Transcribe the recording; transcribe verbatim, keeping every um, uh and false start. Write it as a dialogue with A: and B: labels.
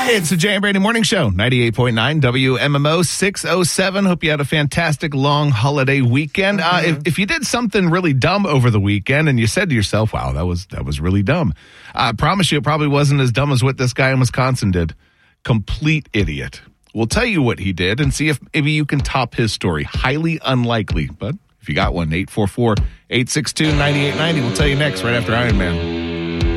A: It's the Jay and Brady Morning Show, ninety-eight point nine W M M O six oh seven. Hope you had a fantastic long holiday weekend. Uh, if, if you did something really dumb over the weekend and you said to yourself, wow, that was that was really dumb, I promise you it probably wasn't as dumb as what this guy in Wisconsin did. Complete idiot. We'll tell you what he did and see if maybe you can top his story. Highly unlikely, but if you got one, eight four four, eight six two, nine eight nine zero. We'll tell you next right after Iron Man.